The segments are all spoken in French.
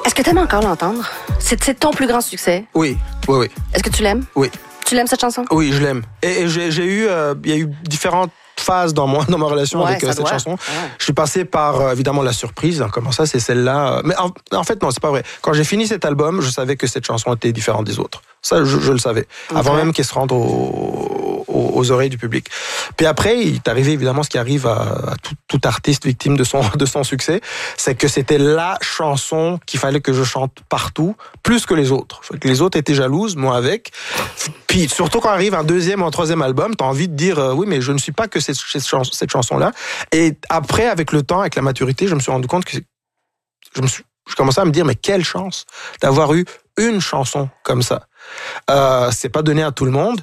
Est-ce que tu aimes encore l'entendre? C'est ton plus grand succès? Oui. Est-ce que tu l'aimes? Oui. Tu l'aimes cette chanson? Oui, je l'aime. Et il y a eu différentes phases dans ma relation avec cette chanson. Ouais. Je suis passé par, évidemment, la surprise. Comment ça, c'est celle-là? Mais en fait, non, c'est pas vrai. Quand j'ai fini cet album, je savais que cette chanson était différente des autres. Ça, je le savais. Okay. Avant même qu'elle se rende aux oreilles du public. Puis après, il est arrivé évidemment ce qui arrive à tout artiste victime de son succès, c'est que c'était la chanson qu'il fallait que je chante partout, plus que les autres. Les autres étaient jalouses, moi avec. Puis surtout quand arrive un deuxième ou un troisième album, t'as envie de dire oui, mais je ne suis pas que cette chanson-là. Et après, avec le temps, avec la maturité, je me suis rendu compte que je commençais à me dire mais quelle chance d'avoir eu une chanson comme ça. C'est pas donné à tout le monde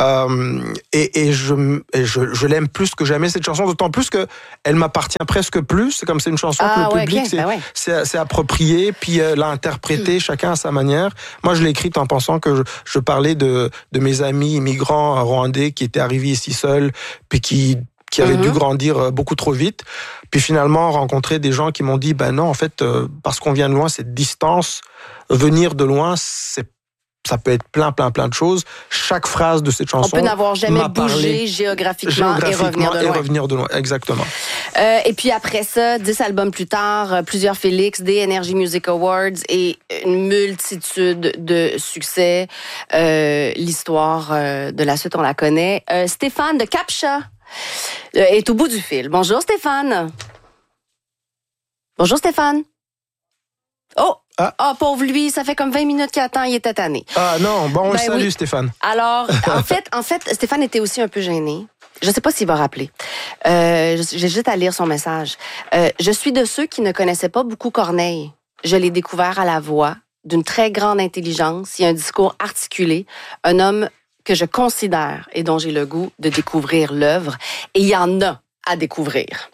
et je l'aime plus que jamais cette chanson, d'autant plus que elle m'appartient presque plus. C'est comme c'est une chanson que le public c'est approprié, puis l'a interprétée chacun à sa manière. Moi je l'ai écrite en pensant que je parlais de mes amis immigrants rwandais qui étaient arrivés ici seuls puis qui avaient dû grandir beaucoup trop vite, puis finalement rencontrer des gens qui m'ont dit ben non, en fait parce qu'on vient de loin, cette distance, venir de loin, ça peut être plein de choses. Chaque phrase de cette chanson, on peut n'avoir jamais bougé géographiquement et revenir de loin. Exactement. Et puis après ça, 10 albums plus tard, plusieurs Félix, des Energy Music Awards et une multitude de succès. L'histoire de la suite, on la connaît. Stéphane de Captcha est au bout du fil. Bonjour Stéphane. Bonjour Stéphane. Oh! Pauvre lui, ça fait comme 20 minutes qu'il attend, il était tanné. Ah non, bon, on le salue, Stéphane. Alors, en fait, Stéphane était aussi un peu gêné. Je sais pas s'il va rappeler. J'ai juste à lire son message. Je suis de ceux qui ne connaissaient pas beaucoup Corneille. Je l'ai découvert à la voix, d'une très grande intelligence et un discours articulé. Un homme que je considère et dont j'ai le goût de découvrir l'œuvre. Et il y en a à découvrir.